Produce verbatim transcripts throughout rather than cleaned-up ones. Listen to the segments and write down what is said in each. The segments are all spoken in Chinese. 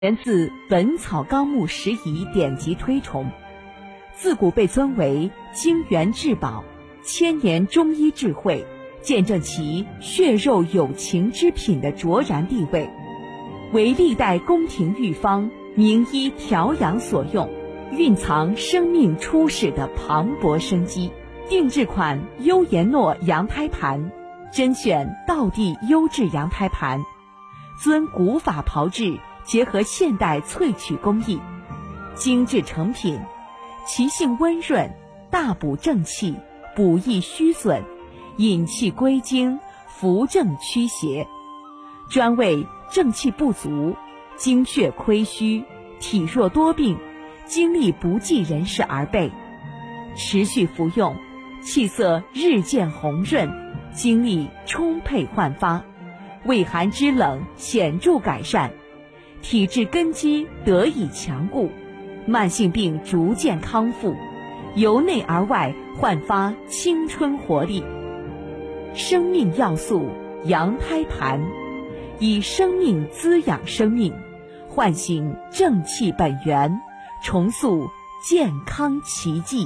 源自《本草纲目拾遗》典籍推崇，自古被尊为精元至宝、千年中医智慧，见证其血肉有情之品的卓然地位，为历代宫廷御方、名医调养所用，蕴藏生命初始的磅礴生机。定制款优颜诺羊胎盘，甄选道地优质羊胎盘，遵古法炮制，结合现代萃取工艺，精致成品，其性温润，大补正气，补益虚损，引气归经，扶正驱邪，专为正气不足、精血亏虚、体弱多病、精力不济人士而备。持续服用，气色日渐红润，精力充沛焕发，胃寒肢冷显著改善，体质根基得以强固，慢性病逐渐康复，由内而外焕发青春活力。生命要素羊胎盘，以生命滋养生命，唤醒正气本源，重塑健康奇迹。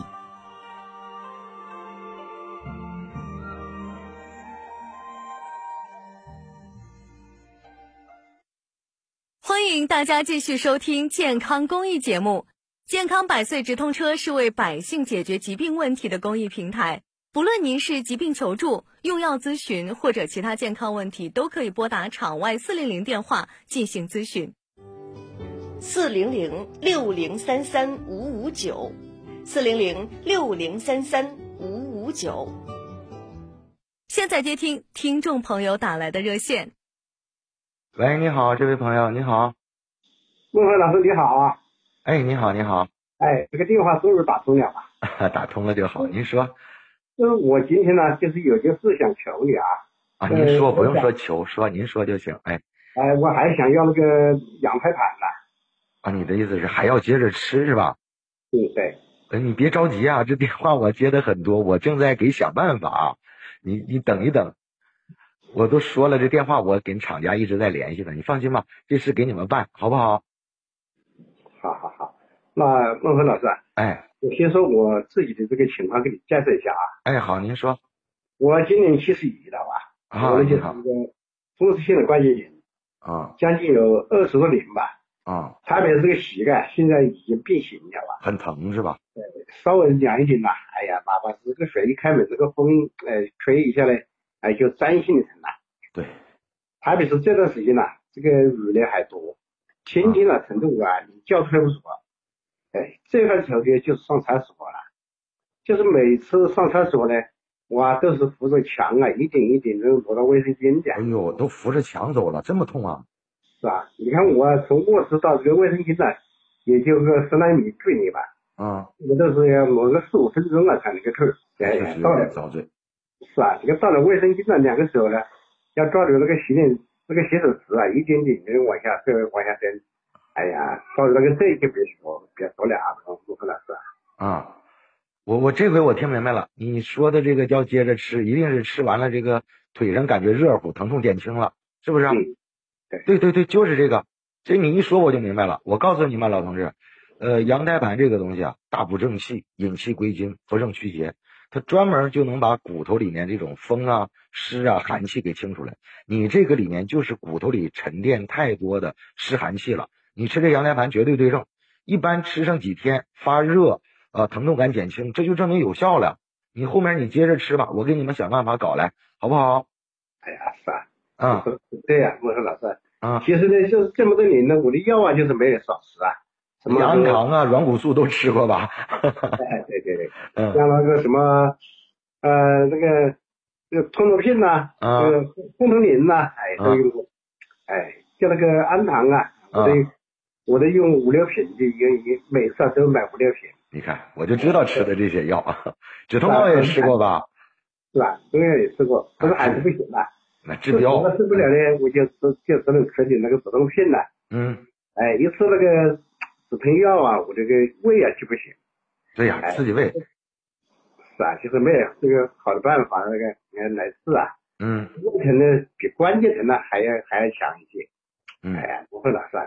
欢迎大家继续收听健康公益节目。健康百岁直通车是为百姓解决疾病问题的公益平台，不论您是疾病求助、用药咨询或者其他健康问题，都可以拨打场外四零零电话进行咨询。 四零零六零三三五五九，四零零六零三三五五九。 现在接听听众朋友打来的热线。 喂，你好，这位朋友，你好。 孟和老师你好啊。 哎，你好，你好。 哎，这个电话终于打通了吧？ 打通了就好，您说。 就是我今天呢，就是有件事想求你啊。 啊，您说，不用说求，说您说就行。哎。 哎，我还想要那个羊胎盘呢。 啊，你的意思是还要接着吃是吧？ 嗯，对。 哎，你别着急啊，这电话我接的很多，我正在给想办法啊。你你等一等。我都说了，这电话我跟厂家一直在联系的，你放心吧，这事给你们办，好不好？ 好好好，那孟和老师啊， 哎， 我先说我自己的这个情况给你介绍一下啊。 哎，好，您说。 我今年七十一了吧？ 啊， 我就是一个风湿性的关节炎， 啊， 将近有二十多年吧。 啊， 特别是这个膝盖，现在已经变形了吧？ 很疼是吧？ 对，稍微凉一点啦，哎呀，哪怕是个水一开门，这个风呃吹一下呢。哎，就粘性的疼了。 对， 特别是这段时间呢、啊，这个雨呢还多，天天呢程度啊，你叫出来不说。哎，这块条件就是上厕所了，就是每次上厕所呢，哇，都是扶着墙啊，一点一点的挪到卫生间的。 哎呦，都扶着墙走了，这么痛啊？ 是啊，你看我从卧室到这个卫生间呢，也就个十来米距离吧。 啊、 嗯，这个都是要挪个四五分钟啊才能够去。 确实有点遭罪。 是啊，这个到了卫生间那两个手呢，要抓住那个洗脸那个洗手池啊，一点点的往下再往下蹬。哎呀，抓住那个这就别说别说了啊，不可能是啊。 啊，我我这回我听明白了，你说的这个叫接着吃，一定是吃完了这个腿上感觉热乎，疼痛减轻了，是不是？ 嗯，对对对对，就是这个。这你一说我就明白了。我告诉你们老同志，呃，羊胎盘这个东西啊，大补正气，引气归经，扶正驱邪。它专门就能把骨头里面这种风啊、湿啊、寒气给清出来。你这个里面就是骨头里沉淀太多的湿寒气了。你吃这羊胎盘绝对对症，一般吃上几天发热，呃，疼痛感减轻，这就证明有效了。你后面你接着吃吧，我给你们想办法搞来，好不好？ 哎呀，是啊， 啊、 嗯，对呀、啊，我说老师， 啊、嗯， 其实呢，就是这么多年呢，我的药啊，就是没有少吃啊。 什么氨糖啊、软骨素都吃过吧？ 哎，对对对， 嗯， 像那个什么，呃，那个这个通乳片呐， 啊， 这个风通灵呐，哎，都用过。哎，像那个氨糖啊，我得我得用五六瓶，就一一每次都买五六瓶。 你看，我就知道吃的这些药，止痛药也吃过吧？ 是吧？中药也吃过，可是还是不行啊。 那治标。 我治不了呢，我就只就只能吃点那个止痛片了。 嗯。 哎，一吃那个止痛药啊，我这个胃啊就不行。 对呀、啊，刺激胃。 是啊，就是没有这个好的办法，那个呃来治啊。 嗯。 胃疼呢比关节疼呢还要还要强一些。 嗯。 哎呀，不会老师啊，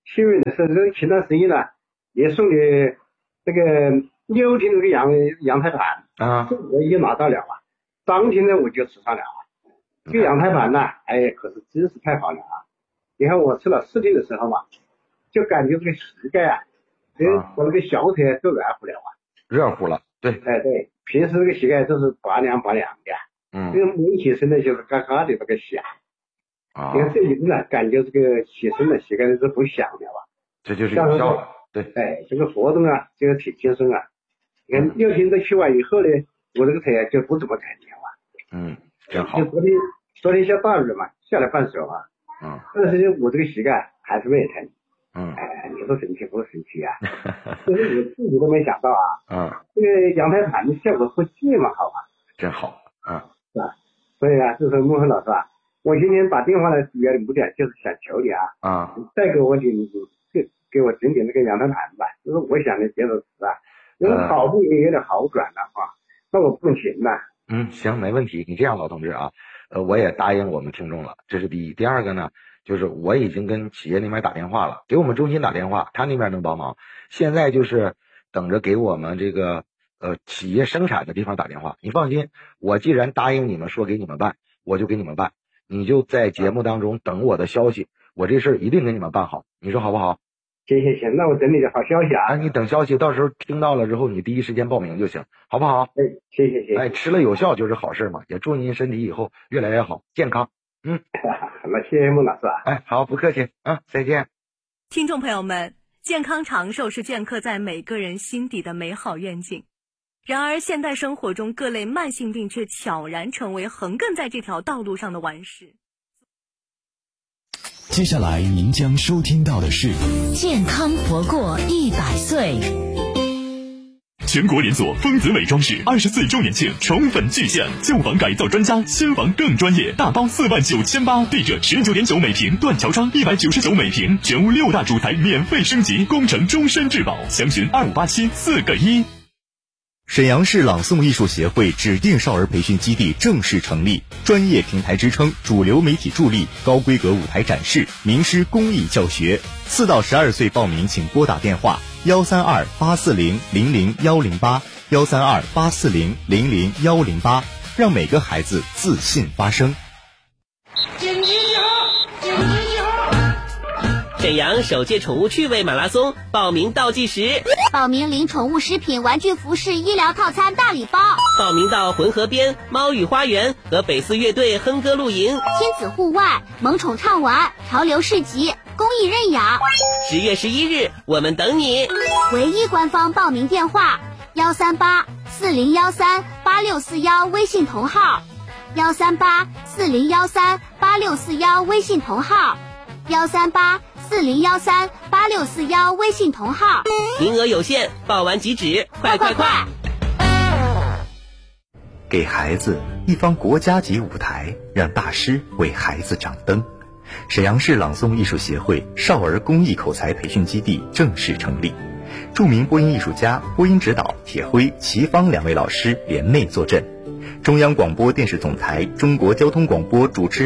幸运的是，这前段时间呢，也送的这个六天这个阳阳台盘啊， 这我已经拿到了啊。当天呢我就吃上了啊。这个阳台盘呢，哎，可是真是太好了啊！你看我吃了四天的时候嘛，就感觉这个膝盖啊，这我那个小腿都软乎了啊， 热乎了。对， 哎对，平时这个膝盖都是拔凉拔凉的， 嗯， 这个摸起身呢就是嘎嘎的那个响。 啊， 你看这一次呢，感觉这个起身的膝盖是不响的吧？ 这就是有效的。对， 哎，这个活动啊，这个挺轻松啊。你看六天都去完以后呢，我这个腿就不怎么疼了啊。 嗯，真好。 就昨天昨天下大雨嘛，下了半手啊。 嗯。 但是我这个膝盖还是没疼。 嗯。 哎，你说神奇不神奇啊？就是我自己都没想到啊。 嗯。 这个阳台盘的效果不这么好啊。 真好。嗯。 是吧？所以啊，就是孟恒老师啊。我今天打电话的主要的目的就是想求你啊，啊，再给我点给给我整点那个阳台盘吧，就是我想的接着吃啊，因为跑步也有点好转了啊，那我不行了。 嗯，行，没问题。你这样，老同志啊，呃，我也答应我们听众了，这是第一。第二个呢，就是我已经跟企业那边打电话了，给我们中心打电话，他那边能帮忙。现在就是等着给我们这个呃企业生产的地方打电话。你放心，我既然答应你们说给你们办，我就给你们办。你就在节目当中等我的消息，我这事儿一定给你们办好，你说好不好？ 行行行，那我等你的好消息啊！ 啊，你等消息，到时候听到了之后，你第一时间报名就行，好不好？ 哎，谢谢谢谢。 哎，吃了有效就是好事嘛，也祝您身体以后越来越好，健康。嗯， 那谢谢孟老师啊。 哎，好，不客气啊，再见。 听众朋友们，健康长寿是镌刻在每个人心底的美好愿景。然而，现代生活中各类慢性病却悄然成为横亘在这条道路上的顽石。 接下来您将收听到的是健康活过一百岁。 全国连锁丰泽伟装饰二十岁周年庆宠粉巨献，旧房改造专家，新房更专业，大包四万九千八，地者十九点九每平，断桥窗一百九十九每平，全屋六大主材免费升级，工程终身质保，详询二五八七四个一。沈阳市朗诵艺术协会指定少儿培训基地正式成立，专业平台支撑，主流媒体助力，高规格舞台展示，名师公益教学。四到十二岁报名请拨打电话幺三二八四零零零幺零八幺三二八四零零零幺零八，让每个孩子自信发声。 姐姐你好，姐姐你好。沈阳首届宠物趣味马拉松报名倒计时， 报名领宠物食品、玩具、服饰、医疗套餐大礼包。 报名到浑河边猫语花园和北四乐队哼歌露营， 亲子户外、萌宠畅玩、潮流市集、公益认养。 十月十一日，我们等你。 唯一官方报名电话：幺三八四零幺三八六四幺，微信同号；幺三八四零幺三八六四幺，微信同号；幺三八四零幺三八六四幺，微信同号。 名额有限，报完即止，快快快！ 给孩子一方国家级舞台，让大师为孩子掌灯。沈阳市朗诵艺术协会少儿公益口才培训基地正式成立，著名播音艺术家、播音指导铁辉、齐芳两位老师联袂坐镇，中央广播电视总台中国交通广播主持人